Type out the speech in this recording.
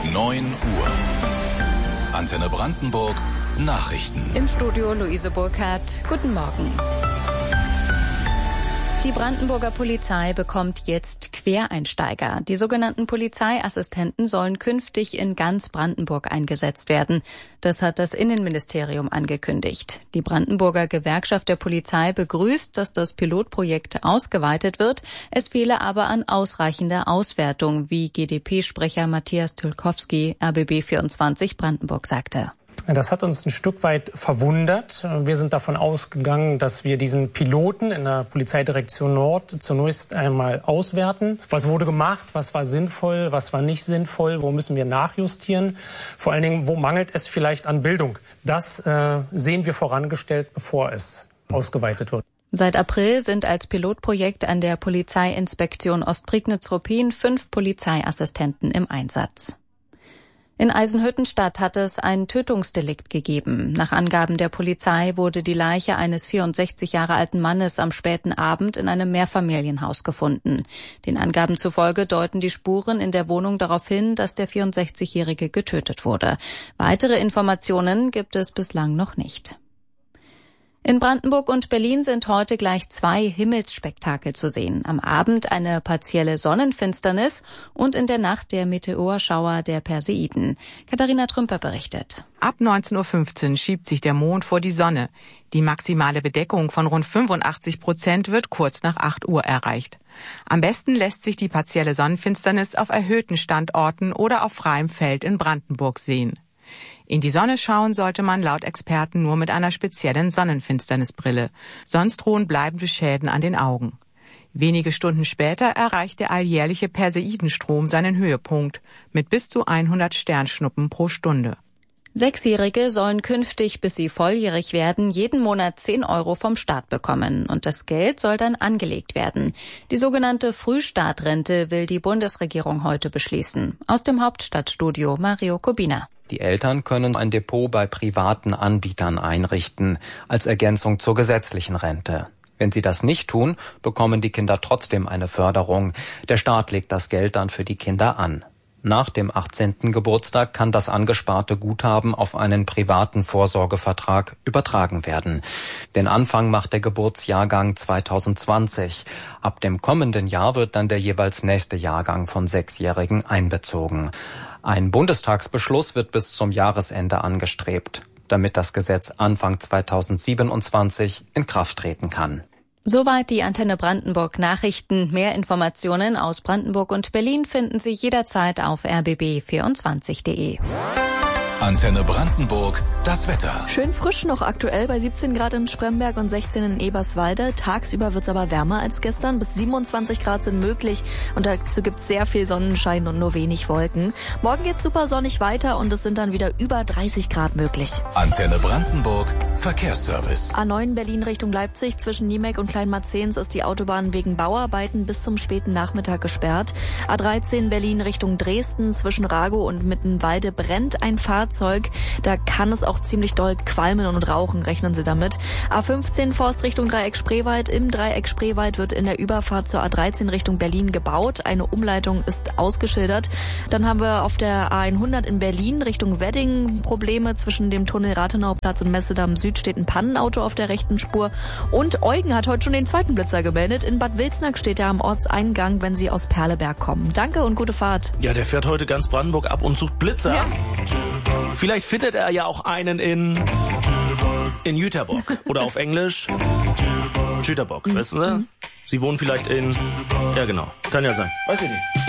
9 Uhr. Antenne Brandenburg Nachrichten. Im Studio Luise Burkhardt. Guten Morgen. Die Brandenburger Polizei bekommt jetzt Quereinsteiger. Die sogenannten Polizeiassistenten sollen künftig in ganz Brandenburg eingesetzt werden. Das hat das Innenministerium angekündigt. Die Brandenburger Gewerkschaft der Polizei begrüßt, dass das Pilotprojekt ausgeweitet wird. Es fehle aber an ausreichender Auswertung, wie GdP-Sprecher Matthias Tylkowski RBB24 Brandenburg sagte. Das hat uns ein Stück weit verwundert. Wir sind davon ausgegangen, dass wir diesen Piloten in der Polizeidirektion Nord zunächst einmal auswerten. Was wurde gemacht? Was war sinnvoll? Was war nicht sinnvoll? Wo müssen wir nachjustieren? Vor allen Dingen, wo mangelt es vielleicht an Bildung? Das sehen wir vorangestellt, bevor es ausgeweitet wird. Seit April sind als Pilotprojekt an der Polizeiinspektion Ostprignitz-Ruppin 5 Polizeiassistenten im Einsatz. In Eisenhüttenstadt hat es ein Tötungsdelikt gegeben. Nach Angaben der Polizei wurde die Leiche eines 64 Jahre alten Mannes am späten Abend in einem Mehrfamilienhaus gefunden. Den Angaben zufolge deuten die Spuren in der Wohnung darauf hin, dass der 64-Jährige getötet wurde. Weitere Informationen gibt es bislang noch nicht. In Brandenburg und Berlin sind heute gleich 2 Himmelsspektakel zu sehen. Am Abend eine partielle Sonnenfinsternis und in der Nacht der Meteorschauer der Perseiden. Katharina Trümper berichtet. Ab 19:15 Uhr schiebt sich der Mond vor die Sonne. Die maximale Bedeckung von rund 85% wird kurz nach 8 Uhr erreicht. Am besten lässt sich die partielle Sonnenfinsternis auf erhöhten Standorten oder auf freiem Feld in Brandenburg sehen. In die Sonne schauen sollte man laut Experten nur mit einer speziellen Sonnenfinsternisbrille. Sonst drohen bleibende Schäden an den Augen. Wenige Stunden später erreicht der alljährliche Perseidenstrom seinen Höhepunkt mit bis zu 100 Sternschnuppen pro Stunde. 6-Jährige sollen künftig, bis sie volljährig werden, jeden Monat 10 € vom Staat bekommen. Und das Geld soll dann angelegt werden. Die sogenannte Frühstartrente will die Bundesregierung heute beschließen. Aus dem Hauptstadtstudio Mario Kubina. Die Eltern können ein Depot bei privaten Anbietern einrichten, als Ergänzung zur gesetzlichen Rente. Wenn sie das nicht tun, bekommen die Kinder trotzdem eine Förderung. Der Staat legt das Geld dann für die Kinder an. Nach dem 18. Geburtstag kann das angesparte Guthaben auf einen privaten Vorsorgevertrag übertragen werden. Den Anfang macht der Geburtsjahrgang 2020. Ab dem kommenden Jahr wird dann der jeweils nächste Jahrgang von 6-Jährigen einbezogen. Ein Bundestagsbeschluss wird bis zum Jahresende angestrebt, damit das Gesetz Anfang 2027 in Kraft treten kann. Soweit die Antenne Brandenburg Nachrichten. Mehr Informationen aus Brandenburg und Berlin finden Sie jederzeit auf rbb24.de. Antenne Brandenburg, das Wetter. Schön frisch noch aktuell bei 17 Grad in Spremberg und 16 in Eberswalde. Tagsüber wird's aber wärmer als gestern. Bis 27 Grad sind möglich und dazu gibt's sehr viel Sonnenschein und nur wenig Wolken. Morgen geht's super sonnig weiter und es sind dann wieder über 30 Grad möglich. Antenne Brandenburg, Verkehrsservice. A9 Berlin Richtung Leipzig zwischen Niemek und Kleinmarzehns ist die Autobahn wegen Bauarbeiten bis zum späten Nachmittag gesperrt. A13 Berlin Richtung Dresden zwischen Ragow und Mittenwalde brennt ein Fahrzeug. Da kann es auch ziemlich doll qualmen und rauchen, rechnen Sie damit. A15 Forst Richtung Dreieck Spreewald. Im Dreieck Spreewald wird in der Überfahrt zur A13 Richtung Berlin gebaut. Eine Umleitung ist ausgeschildert. Dann haben wir auf der A100 in Berlin Richtung Wedding Probleme. Zwischen dem Tunnel Rathenauplatz und Messedamm Süd steht ein Pannenauto auf der rechten Spur. Und Eugen hat heute schon den zweiten Blitzer gemeldet. In Bad Wilsnack steht er am Ortseingang, wenn Sie aus Perleberg kommen. Danke und gute Fahrt. Ja, der fährt heute ganz Brandenburg ab und sucht Blitzer. Ja. Vielleicht findet er ja auch einen in Jüterbock. Oder auf Englisch Jüterbock, wissen Sie? Sie wohnen vielleicht ja genau, kann ja sein. Weiß ich nicht.